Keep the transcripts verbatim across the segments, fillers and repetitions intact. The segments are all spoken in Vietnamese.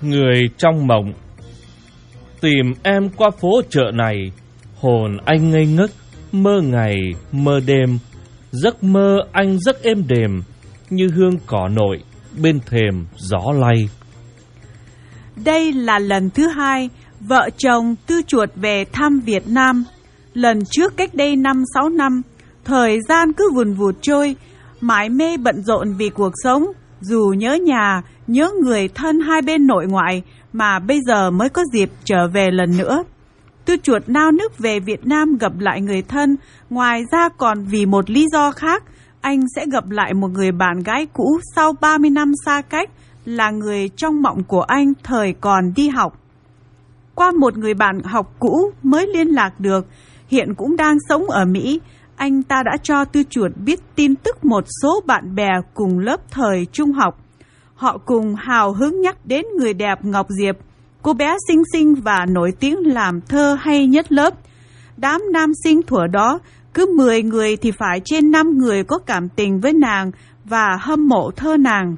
Người trong mộng. Tìm em qua phố chợ này, hồn anh ngây ngất, mơ ngày mơ đêm. Giấc mơ anh rất êm đềm, như hương cỏ nội bên thềm gió lay. Đây là lần thứ hai vợ chồng Tư Chuột về thăm Việt Nam. Lần trước cách đây năm sáu năm, thời gian cứ vùn vụt trôi, mải mê bận rộn vì cuộc sống, dù nhớ nhà, nhớ người thân hai bên nội ngoại mà bây giờ mới có dịp trở về lần nữa. Tư Chuột nao nức về Việt Nam gặp lại người thân, ngoài ra còn vì một lý do khác, anh sẽ gặp lại một người bạn gái cũ sau ba mươi năm xa cách, là người trong mộng của anh thời còn đi học. Qua một người bạn học cũ mới liên lạc được, hiện cũng đang sống ở Mỹ, anh ta đã cho Tư Chuột biết tin tức một số bạn bè cùng lớp thời trung học. Họ cùng hào hứng nhắc đến người đẹp Ngọc Diệp, cô bé xinh xinh và nổi tiếng làm thơ hay nhất lớp. Đám nam sinh thuở đó, cứ mười người thì phải trên năm người có cảm tình với nàng và hâm mộ thơ nàng.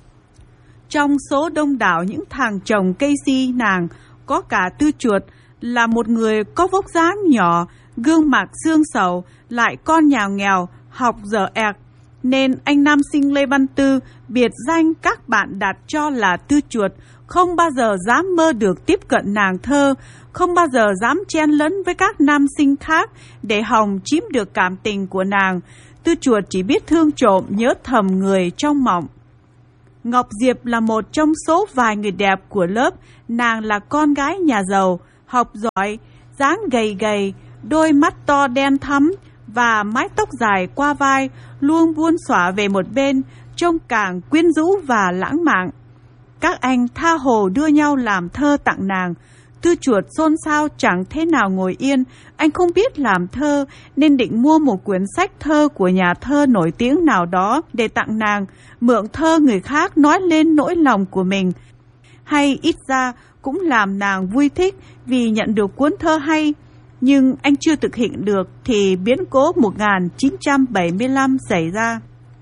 Trong số đông đảo những thằng chồng cây si nàng, có cả Tư Chuột, là một người có vóc dáng nhỏ, gương mặt xương xầu, lại con nhà nghèo, học dở ẹc, nên anh nam sinh Lê Văn Tư, biệt danh các bạn đặt cho là Tư Chuột, không bao giờ dám mơ được tiếp cận nàng thơ, không bao giờ dám chen lấn với các nam sinh khác để hòng chiếm được cảm tình của nàng. Tư Chuột chỉ biết thương trộm nhớ thầm người trong mộng. Ngọc Diệp là một trong số vài người đẹp của lớp. Nàng là con gái nhà giàu, học giỏi, dáng gầy gầy, đôi mắt to đen thắm và mái tóc dài qua vai, luôn buông xõa về một bên, trông càng quyến rũ và lãng mạn. Các anh tha hồ đưa nhau làm thơ tặng nàng. Tư Chuột xôn xao chẳng thế nào ngồi yên, anh không biết làm thơ nên định mua một quyển sách thơ của nhà thơ nổi tiếng nào đó để tặng nàng, mượn thơ người khác nói lên nỗi lòng của mình. Hay ít ra cũng làm nàng vui thích vì nhận được cuốn thơ hay. Nhưng anh chưa thực hiện được thì biến cố một nghìn chín trăm bảy mươi lăm xảy ra.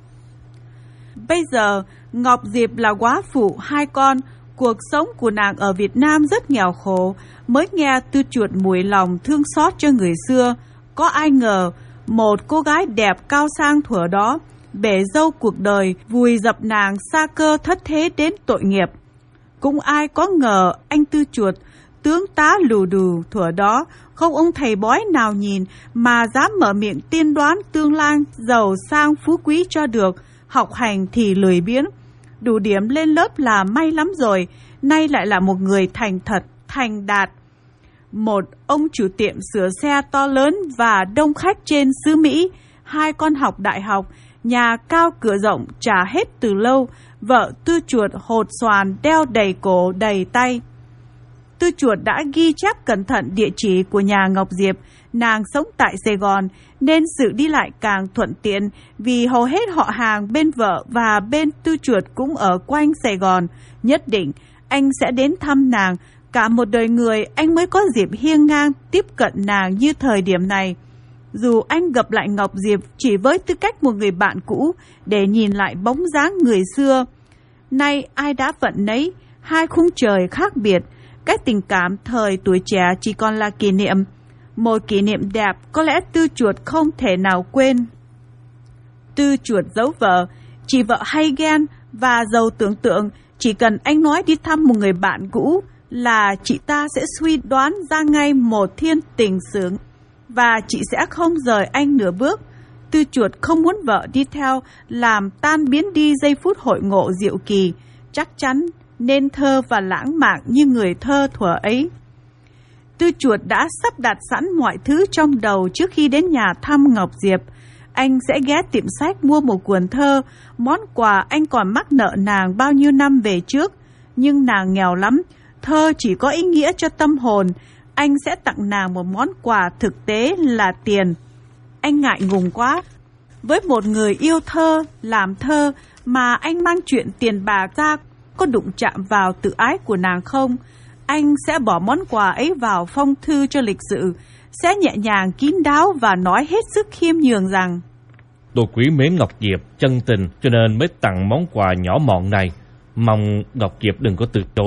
Bây giờ, Ngọc Diệp là góa phụ hai con, cuộc sống của nàng ở Việt Nam rất nghèo khổ, mới nghe Tư Chuột mùi lòng thương xót cho người xưa. Có ai ngờ, một cô gái đẹp cao sang thuở đó, bể dâu cuộc đời, vùi dập nàng sa cơ thất thế đến tội nghiệp. Cũng ai có ngờ anh Tư Chuột, tướng tá lù đù thuở đó, không ông thầy bói nào nhìn mà dám mở miệng tiên đoán tương lai giàu sang phú quý cho được, học hành thì lười biếng. Đủ điểm lên lớp là may lắm rồi, nay lại là một người thành thật, thành đạt. Một ông chủ tiệm sửa xe to lớn và đông khách trên xứ Mỹ, hai con học đại học, nhà cao cửa rộng trả hết từ lâu, vợ Tư Chuột hột xoàn đeo đầy cổ đầy tay. Tư Chuột đã ghi chép cẩn thận địa chỉ của nhà Ngọc Diệp, nàng sống tại Sài Gòn, nên sự đi lại càng thuận tiện vì hầu hết họ hàng bên vợ và bên Tư Chuột cũng ở quanh Sài Gòn. Nhất định anh sẽ đến thăm nàng, cả một đời người anh mới có dịp hiên ngang tiếp cận nàng như thời điểm này. Dù anh gặp lại Ngọc Diệp chỉ với tư cách một người bạn cũ để nhìn lại bóng dáng người xưa. Nay ai đã vận nấy, hai khung trời khác biệt, cái tình cảm thời tuổi trẻ chỉ còn là kỷ niệm. Một kỷ niệm đẹp có lẽ Tư Chuột không thể nào quên. Tư Chuột giấu vợ, chỉ vợ hay ghen và giàu tưởng tượng, chỉ cần anh nói đi thăm một người bạn cũ là chị ta sẽ suy đoán ra ngay một thiên tình xướng và chị sẽ không rời anh nửa bước. Tư Chuột không muốn vợ đi theo làm tan biến đi giây phút hội ngộ diệu kỳ, chắc chắn nên thơ và lãng mạn như người thơ thuở ấy. Tư Chuột đã sắp đặt sẵn mọi thứ trong đầu trước khi đến nhà thăm Ngọc Diệp. Anh sẽ ghé tiệm sách mua một cuốn thơ, món quà anh còn mắc nợ nàng bao nhiêu năm về trước. Nhưng nàng nghèo lắm, thơ chỉ có ý nghĩa cho tâm hồn. Anh sẽ tặng nàng một món quà thực tế là tiền. Anh ngại ngùng quá. Với một người yêu thơ, làm thơ mà anh mang chuyện tiền bạc ra, có đụng chạm vào tự ái của nàng không? Anh sẽ bỏ món quà ấy vào phong thư cho lịch sự, sẽ nhẹ nhàng kín đáo và nói hết sức khiêm nhường rằng: Tôi quý mến Ngọc Diệp chân tình cho nên mới tặng món quà nhỏ mọn này. Mong Ngọc Diệp đừng có từ chối.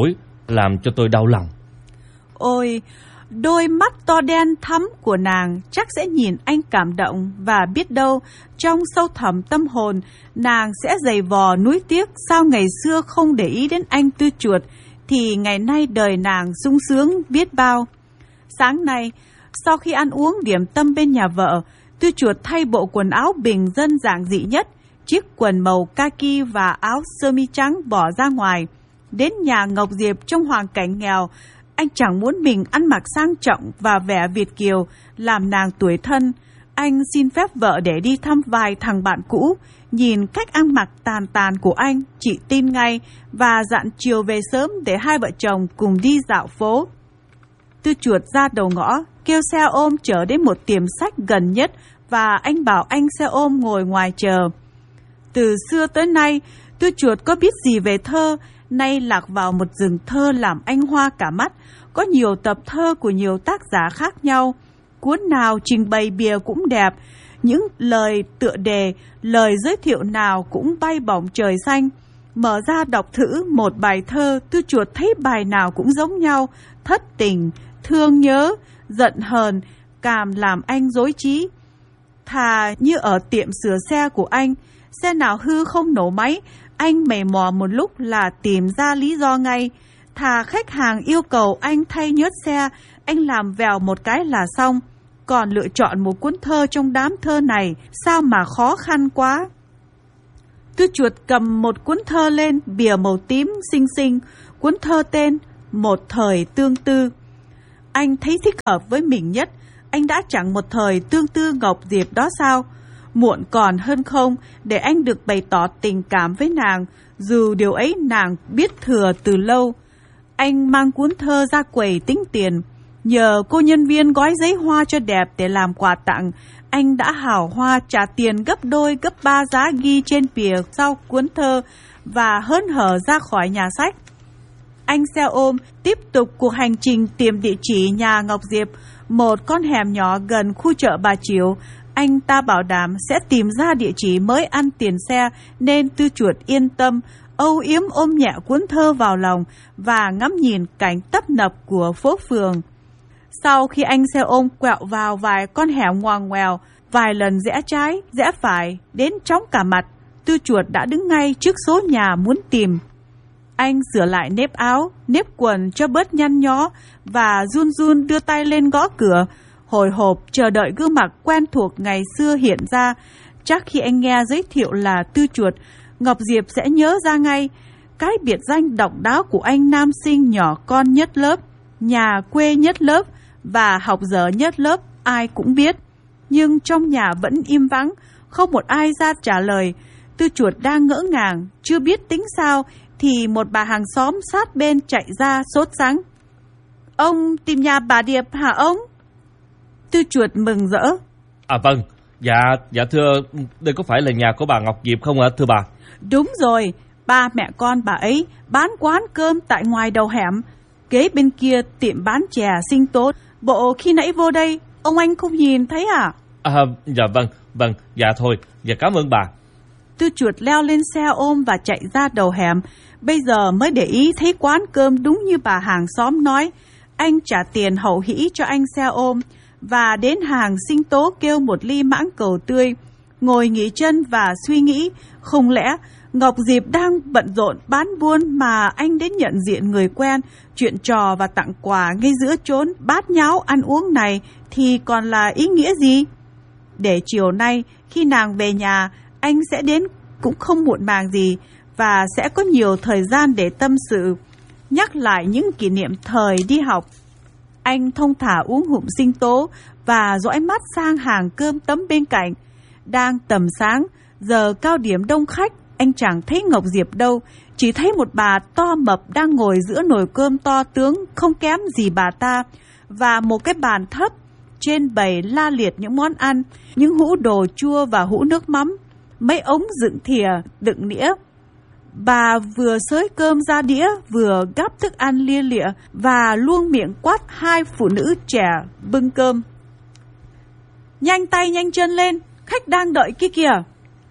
làm cho tôi đau lòng. Ôi, đôi mắt to đen thắm của nàng chắc sẽ nhìn anh cảm động, và biết đâu trong sâu thẳm tâm hồn nàng sẽ giày vò nuối tiếc sao ngày xưa không để ý đến anh Tư Chuột, thì ngày nay đời nàng sung sướng biết bao. Sáng nay, sau khi ăn uống điểm tâm bên nhà vợ, Tư Chuột thay bộ quần áo bình dân giản dị nhất, chiếc quần màu kaki và áo sơ mi trắng bỏ ra ngoài. Đến nhà Ngọc Diệp trong hoàn cảnh nghèo, anh chẳng muốn mình ăn mặc sang trọng và vẻ Việt kiều làm nàng tủi thân. Anh xin phép vợ để đi thăm vài thằng bạn cũ. Nhìn cách ăn mặc tàn tàn của anh, chị tin ngay và dặn chiều về sớm để hai vợ chồng cùng đi dạo phố. Tư Chuột ra đầu ngõ, kêu xe ôm chở đến một tiệm sách gần nhất và anh bảo anh xe ôm ngồi ngoài chờ. Từ xưa tới nay, Tư Chuột có biết gì về thơ, nay lạc vào một rừng thơ làm anh hoa cả mắt. Có nhiều tập thơ của nhiều tác giả khác nhau, cuốn nào trình bày bìa cũng đẹp, những lời tựa đề, lời giới thiệu nào cũng bay bổng trời xanh. Mở ra đọc thử một bài thơ, Tư Chuột thấy bài nào cũng giống nhau, thất tình, thương nhớ, giận hờn, cảm làm anh rối trí. Thà như ở tiệm sửa xe của anh, xe nào hư không nổ máy, anh mày mò một lúc là tìm ra lý do ngay. Thà khách hàng yêu cầu anh thay nhớt xe, anh làm vèo một cái là xong. Còn lựa chọn một cuốn thơ trong đám thơ này, sao mà khó khăn quá. Tư Chuột cầm một cuốn thơ lên, bìa màu tím xinh xinh, cuốn thơ tên Một Thời Tương Tư. Anh thấy thích hợp với mình nhất, anh đã chẳng một thời tương tư Ngọc Diệp đó sao? Muộn còn hơn không, để anh được bày tỏ tình cảm với nàng, dù điều ấy nàng biết thừa từ lâu. Anh mang cuốn thơ ra quầy tính tiền, nhờ cô nhân viên gói giấy hoa cho đẹp để làm quà tặng. Anh đã hào hoa trả tiền gấp đôi gấp ba giá ghi trên bìa sau cuốn thơ và hớn hở ra khỏi nhà sách. Anh xe ôm tiếp tục cuộc hành trình tìm địa chỉ nhà Ngọc Diệp, một con hẻm nhỏ gần khu chợ Bà Chiểu. Anh ta bảo đảm sẽ tìm ra địa chỉ mới ăn tiền xe, nên Tư Chuột yên tâm, âu yếm ôm nhẹ cuốn thơ vào lòng và ngắm nhìn cảnh tấp nập của phố phường. Sau khi anh xe ôm quẹo vào vài con hẻm ngoằn ngoèo, vài lần rẽ trái, rẽ phải, đến chóng cả mặt, Tư Chuột đã đứng ngay trước số nhà muốn tìm. Anh sửa lại nếp áo, nếp quần cho bớt nhăn nhó và run run đưa tay lên gõ cửa, hồi hộp chờ đợi gương mặt quen thuộc ngày xưa hiện ra. Chắc khi anh nghe giới thiệu là Tư Chuột, Ngọc Diệp sẽ nhớ ra ngay. Cái biệt danh độc đáo của anh nam sinh nhỏ con nhất lớp, nhà quê nhất lớp và học dở nhất lớp ai cũng biết. Nhưng trong nhà vẫn im vắng, không một ai ra trả lời. Tư Chuột đang ngỡ ngàng, chưa biết tính sao, thì một bà hàng xóm sát bên chạy ra sốt sắng. Ông tìm nhà bà Điệp hả ông? Tư Chuột mừng rỡ. À vâng, dạ, dạ thưa, đây có phải là nhà của bà Ngọc Diệp không ạ thưa bà? Đúng rồi, ba mẹ con bà ấy bán quán cơm tại ngoài đầu hẻm, kế bên kia tiệm bán chè Sinh Tố. Bộ khi nãy vô đây, ông anh không nhìn thấy à? À dạ vâng, vâng, dạ thôi, dạ cảm ơn bà. Tư Chuột leo lên xe ôm và chạy ra đầu hẻm. Bây giờ mới để ý thấy quán cơm đúng như bà hàng xóm nói. Anh trả tiền hậu hĩ cho anh xe ôm và đến hàng Sinh Tố kêu một ly mãng cầu tươi. Ngồi nghỉ chân và suy nghĩ, không lẽ Ngọc Diệp đang bận rộn bán buôn mà anh đến nhận diện người quen, chuyện trò và tặng quà ngay giữa chốn bát nháo ăn uống này thì còn là ý nghĩa gì? Để chiều nay khi nàng về nhà, anh sẽ đến cũng không muộn màng gì và sẽ có nhiều thời gian để tâm sự, nhắc lại những kỷ niệm thời đi học. Anh thong thả uống ngụm Sinh Tố và dõi mắt sang hàng cơm tấm bên cạnh. Đang tầm sáng, giờ cao điểm đông khách, anh chẳng thấy Ngọc Diệp đâu, chỉ thấy một bà to mập đang ngồi giữa nồi cơm to tướng không kém gì bà ta, và một cái bàn thấp, trên bày la liệt những món ăn, những hũ đồ chua và hũ nước mắm, mấy ống dựng thìa, đựng nĩa. Bà vừa xới cơm ra đĩa, vừa gắp thức ăn lia lịa và luông miệng quát hai phụ nữ trẻ bưng cơm. Nhanh tay nhanh chân lên, khách đang đợi kia kìa.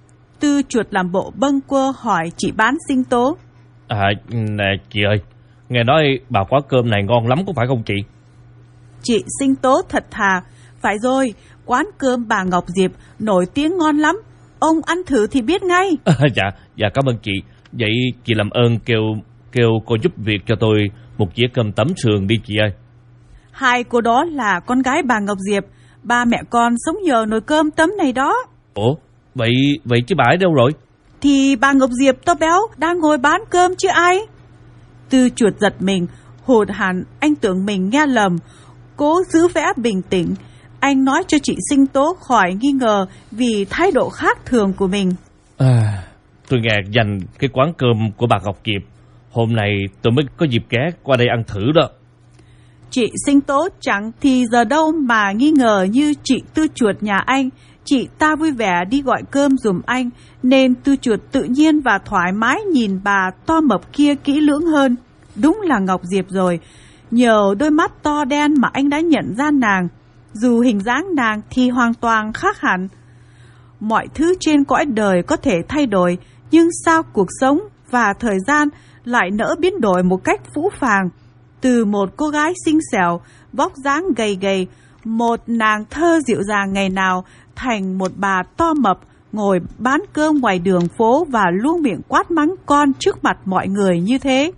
Tư Chuột làm bộ bâng quơ hỏi chị bán Sinh Tố. À nè chị ơi, nghe nói bà quán cơm này ngon lắm có phải không chị? Chị Sinh Tố thật thà. Phải rồi, quán cơm bà Ngọc Diệp nổi tiếng ngon lắm. Ông ăn thử thì biết ngay. À, dạ, dạ cảm ơn chị. Vậy chị làm ơn kêu kêu cô giúp việc cho tôi một dĩa cơm tấm sườn đi chị ơi. Hai cô đó là con gái bà Ngọc Diệp. Ba mẹ con sống nhờ nồi cơm tấm này đó. Ủa, vậy vậy chứ bà ấy đâu rồi? Thì bà Ngọc Diệp to béo đang ngồi bán cơm chứ ai. Tư Chuột giật mình, hụt hẳn, anh tưởng mình nghe lầm. Cố giữ vẻ bình tĩnh, anh nói cho chị Sinh Tố khỏi nghi ngờ vì thái độ khác thường của mình. À, tôi nghe dành cái quán cơm của bà Ngọc Diệp. Hôm nay tôi mới có dịp ghé qua đây ăn thử đó. Chị Sinh Tố chẳng thì giờ đâu mà nghi ngờ như chị Tư Chuột nhà anh. Chị ta vui vẻ đi gọi cơm giùm anh, nên Tư Chuột tự nhiên và thoải mái nhìn bà to mập kia kỹ lưỡng hơn. Đúng là Ngọc Diệp rồi. Nhờ đôi mắt to đen mà anh đã nhận ra nàng. Dù hình dáng nàng thì hoàn toàn khác hẳn. Mọi thứ trên cõi đời có thể thay đổi, nhưng sao cuộc sống và thời gian lại nỡ biến đổi một cách phũ phàng. Từ một cô gái xinh xẻo, vóc dáng gầy gầy, một nàng thơ dịu dàng ngày nào, thành một bà to mập ngồi bán cơm ngoài đường phố và luôn miệng quát mắng con trước mặt mọi người như thế.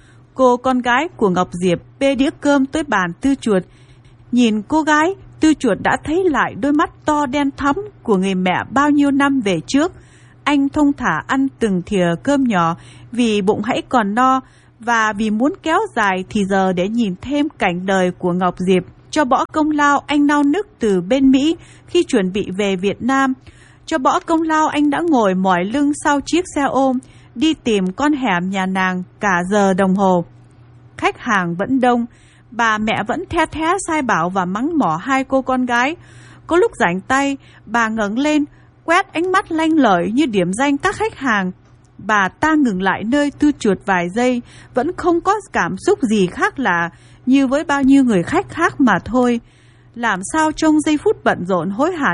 Cô con gái của Ngọc Diệp bê đĩa cơm tới bàn Tư Chuột. Nhìn cô gái, Tư Chuột đã thấy lại đôi mắt to đen thắm của người mẹ bao nhiêu năm về trước. Anh thong thả ăn từng thìa cơm nhỏ vì bụng hãy còn no, và vì muốn kéo dài thì giờ để nhìn thêm cảnh đời của Ngọc Diệp. Cho bỏ công lao anh nao nức từ bên Mỹ khi chuẩn bị về Việt Nam. Cho bỏ công lao anh đã ngồi mỏi lưng sau chiếc xe ôm, đi tìm con hẻm nhà nàng cả giờ đồng hồ. Khách hàng vẫn đông, bà mẹ vẫn the thé sai bảo và mắng mỏ hai cô con gái. Có lúc rảnh tay, bà ngẩng lên, quét ánh mắt lanh lợi như điểm danh các khách hàng. Bà ta ngừng lại nơi Tư Chuột vài giây, vẫn không có cảm xúc gì khác lạ như với bao nhiêu người khách khác mà thôi. Làm sao trong giây phút bận rộn hối hả